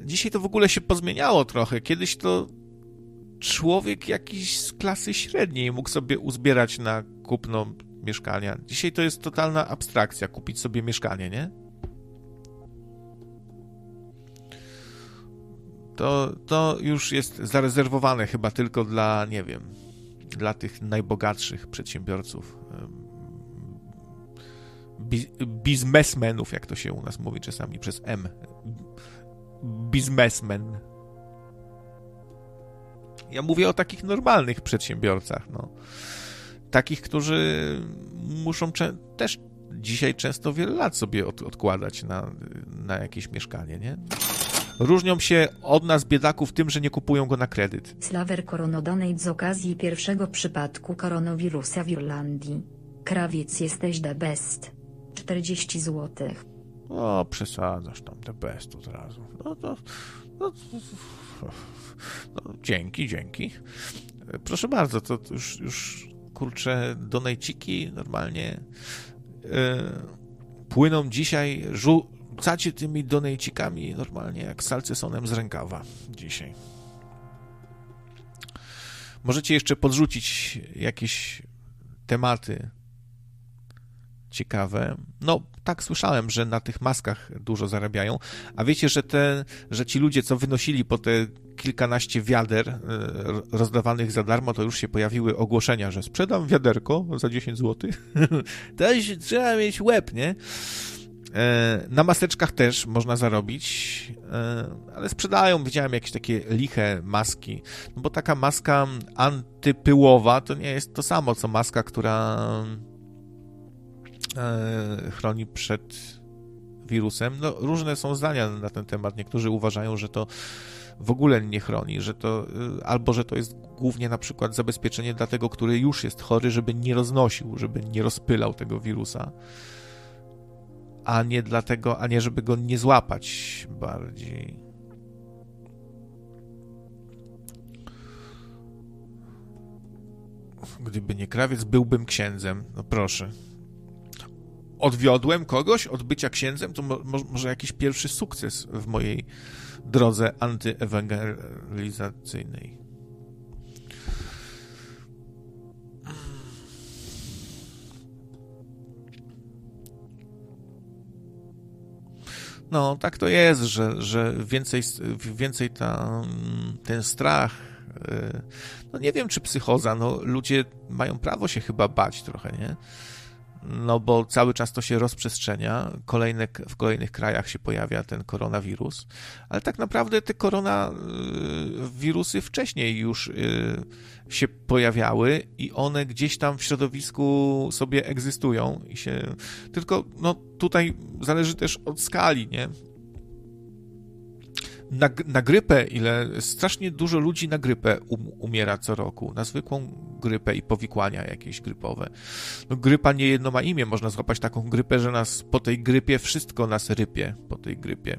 Dzisiaj to w ogóle się pozmieniało trochę. Kiedyś to człowiek jakiś z klasy średniej mógł sobie uzbierać na kupno mieszkania. Dzisiaj to jest totalna abstrakcja, kupić sobie mieszkanie, nie? To już jest zarezerwowane chyba tylko dla, nie wiem, dla tych najbogatszych przedsiębiorców. Biznesmenów, jak to się u nas mówi czasami przez M. Biznesmen. Ja mówię o takich normalnych przedsiębiorcach, no. Takich, którzy muszą też dzisiaj często wiele lat sobie odkładać na jakieś mieszkanie, nie? Różnią się od nas, biedaków, tym, że nie kupują go na kredyt. Slaver Coronodonate z okazji pierwszego przypadku koronawirusa w Irlandii. Krawiec, jesteś the best. 40 zł. O, przesadzasz tam the best od razu. No, dzięki. Proszę bardzo, to już kurczę, donajciki normalnie płyną dzisiaj, rzucacie tymi donajcikami normalnie jak salcesonem z rękawa dzisiaj. Możecie jeszcze podrzucić jakieś tematy ciekawe. No, tak słyszałem, że na tych maskach dużo zarabiają. A wiecie, że ci ludzie, co wynosili po te kilkanaście wiader rozdawanych za darmo, to już się pojawiły ogłoszenia, że sprzedam wiaderko za 10 zł. To już trzeba mieć łeb, nie? Na maseczkach też można zarobić, ale sprzedają, widziałem jakieś takie liche maski, no bo taka maska antypyłowa to nie jest to samo, co maska, która chroni przed wirusem. No, różne są zdania na ten temat. Niektórzy uważają, że to w ogóle nie chroni, że to albo że to jest głównie na przykład zabezpieczenie dla tego, który już jest chory, żeby nie roznosił, żeby nie rozpylał tego wirusa, a nie dlatego, a nie żeby go nie złapać bardziej. Gdyby nie krawiec, byłbym księdzem. No proszę. Odwiodłem kogoś od bycia księdzem, to może jakiś pierwszy sukces w mojej drodze antyewangelizacyjnej. No, tak to jest, że więcej ten strach, no nie wiem, czy psychoza, no ludzie mają prawo się chyba bać trochę, nie? No bo cały czas to się rozprzestrzenia, w kolejnych krajach się pojawia ten koronawirus, ale tak naprawdę te koronawirusy wcześniej już się pojawiały i one gdzieś tam w środowisku sobie egzystują i się, tylko no tutaj zależy też od skali, nie? Na grypę, strasznie dużo ludzi na grypę umiera co roku, na zwykłą grypę i powikłania jakieś grypowe. No, grypa nie jedno ma imię, można złapać taką grypę, że nas po tej grypie wszystko nas rypie po tej grypie.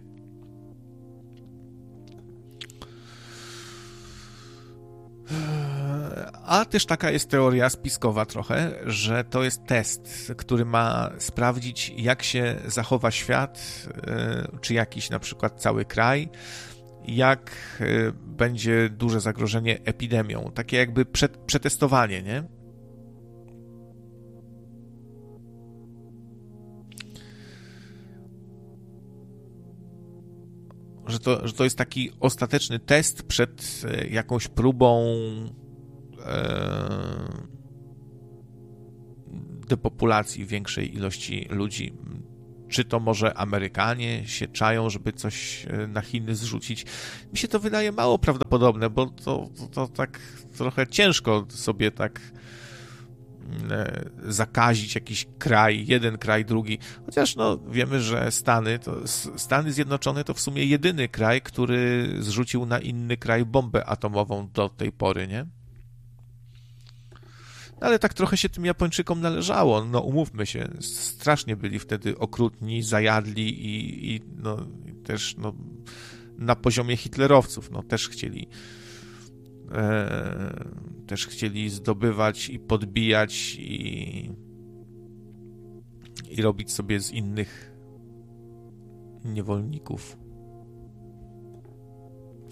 A też taka jest teoria spiskowa trochę, że to jest test, który ma sprawdzić, jak się zachowa świat, czy jakiś na przykład cały kraj, jak będzie duże zagrożenie epidemią. Takie jakby przetestowanie, nie? Że to jest taki ostateczny test przed jakąś próbą depopulacji większej ilości ludzi. Czy to może Amerykanie się czają, żeby coś na Chiny zrzucić? Mi się to wydaje mało prawdopodobne, bo to tak trochę ciężko sobie tak zakazić jakiś kraj, jeden kraj, drugi. Chociaż no, wiemy, że Stany Zjednoczone to w sumie jedyny kraj, który zrzucił na inny kraj bombę atomową do tej pory, nie? Ale tak trochę się tym Japończykom należało, no umówmy się, strasznie byli wtedy okrutni, zajadli i też no, na poziomie hitlerowców, no też chcieli zdobywać i podbijać i robić sobie z innych niewolników.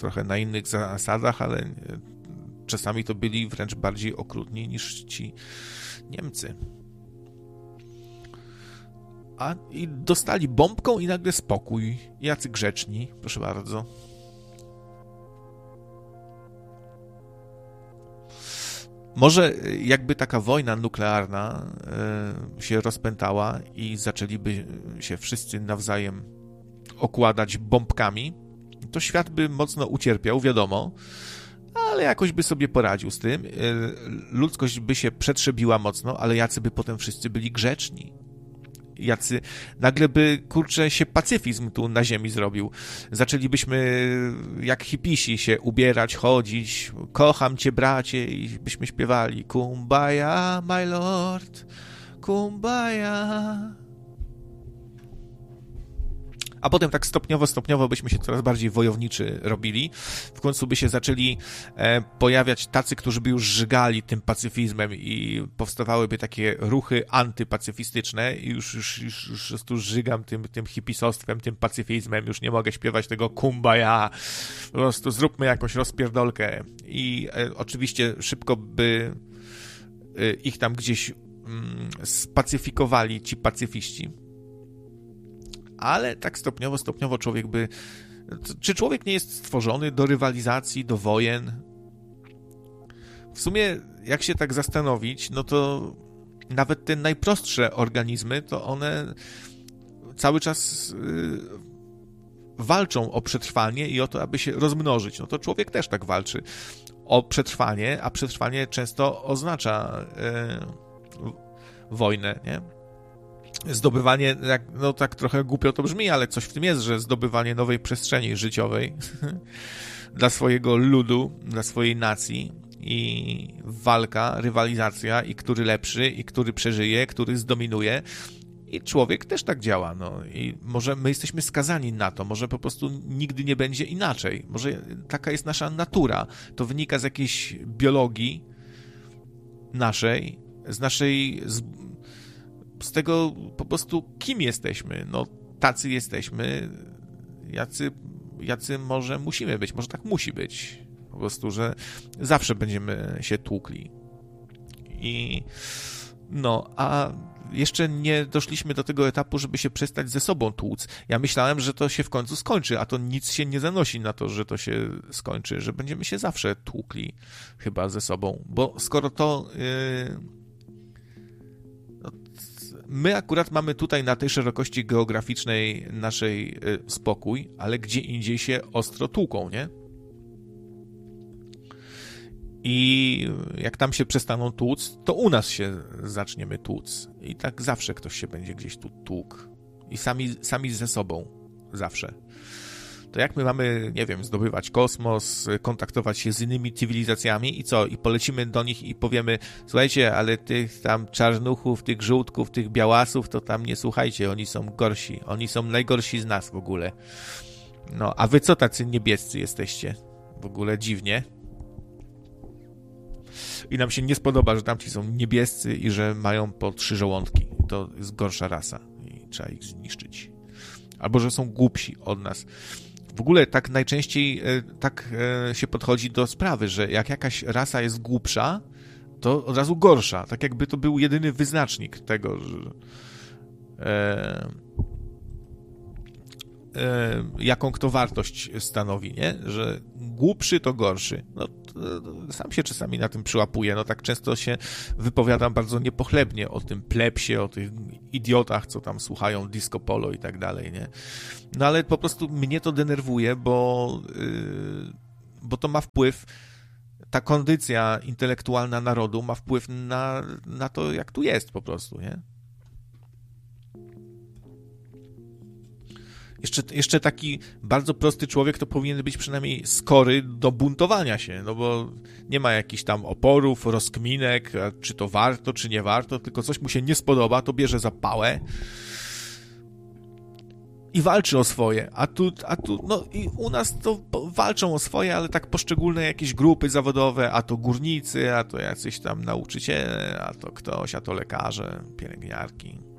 trochę na innych zasadach, ale czasami to byli wręcz bardziej okrutni niż ci Niemcy. I dostali bombką i nagle spokój. Jacy grzeczni, proszę bardzo. Może jakby taka wojna nuklearna się rozpętała i zaczęliby się wszyscy nawzajem okładać bombkami, to świat by mocno ucierpiał, wiadomo, ale jakoś by sobie poradził z tym. Ludzkość by się przetrzebiła mocno, ale jacy by potem wszyscy byli grzeczni. Jacy nagle by, kurczę, się pacyfizm tu na ziemi zrobił. Zaczęlibyśmy jak hipisi się ubierać, chodzić. Kocham cię, bracie, i byśmy śpiewali Kumbaya, my lord, Kumbaya. A potem tak stopniowo byśmy się coraz bardziej wojowniczy robili. W końcu by się zaczęli pojawiać tacy, którzy by już żygali tym pacyfizmem i powstawałyby takie ruchy antypacyfistyczne i już tu żygam tym hipisostwem, tym pacyfizmem, już nie mogę śpiewać tego kumbaya. Po prostu zróbmy jakąś rozpierdolkę. I oczywiście szybko by ich tam gdzieś spacyfikowali ci pacyfiści. Ale tak stopniowo człowiek by... Czy człowiek nie jest stworzony do rywalizacji, do wojen? W sumie, jak się tak zastanowić, no to nawet te najprostsze organizmy, to one cały czas walczą o przetrwanie i o to, aby się rozmnożyć. No to człowiek też tak walczy o przetrwanie, a przetrwanie często oznacza wojnę, nie? Zdobywanie, no tak trochę głupio to brzmi, ale coś w tym jest, że zdobywanie nowej przestrzeni życiowej dla swojego ludu, dla swojej nacji i walka, rywalizacja i który lepszy, i który przeżyje, który zdominuje i człowiek też tak działa, no i może my jesteśmy skazani na to, może po prostu nigdy nie będzie inaczej, może taka jest nasza natura, to wynika z jakiejś biologii naszej, z tego po prostu kim jesteśmy, no tacy jesteśmy, jacy może musimy być, może tak musi być, po prostu, że zawsze będziemy się tłukli. I no, a jeszcze nie doszliśmy do tego etapu, żeby się przestać ze sobą tłuc. Ja myślałem, że to się w końcu skończy, a to nic się nie zanosi na to, że to się skończy, że będziemy się zawsze tłukli chyba ze sobą, bo skoro to... My akurat mamy tutaj na tej szerokości geograficznej naszej spokój, ale gdzie indziej się ostro tłuką, nie? I jak tam się przestaną tłuc, to u nas się zaczniemy tłuc. I tak zawsze ktoś się będzie gdzieś tu tłukł. I sami ze sobą. Zawsze. To jak my mamy, nie wiem, zdobywać kosmos, kontaktować się z innymi cywilizacjami i co? I polecimy do nich i powiemy, słuchajcie, ale tych tam czarnuchów, tych żółtków, tych białasów, to tam nie słuchajcie, oni są gorsi. Oni są najgorsi z nas w ogóle. No, a wy co tacy niebiescy jesteście? W ogóle dziwnie. I nam się nie spodoba, że tamci są niebiescy i że mają po 3 żołądki. To jest gorsza rasa i trzeba ich zniszczyć. Albo że są głupsi od nas. W ogóle tak najczęściej tak się podchodzi do sprawy, że jak jakaś rasa jest głupsza, to od razu gorsza. Tak jakby to był jedyny wyznacznik tego, że jaką kto wartość stanowi, nie? Że głupszy to gorszy. No, sam się czasami na tym przyłapuję. No tak często się wypowiadam bardzo niepochlebnie o tym plebsie, o tych idiotach, co tam słuchają disco polo i tak dalej, nie? No ale po prostu mnie to denerwuje, bo to ma wpływ, ta kondycja intelektualna narodu ma wpływ na to, jak tu jest po prostu, nie? Jeszcze taki bardzo prosty człowiek to powinien być przynajmniej skory do buntowania się, no bo nie ma jakichś tam oporów, rozkminek, czy to warto, czy nie warto, tylko coś mu się nie spodoba, to bierze za pałę i walczy o swoje, a tu, no i u nas to walczą o swoje, ale tak poszczególne jakieś grupy zawodowe, a to górnicy, a to jacyś tam nauczyciele, a to ktoś, a to lekarze, pielęgniarki.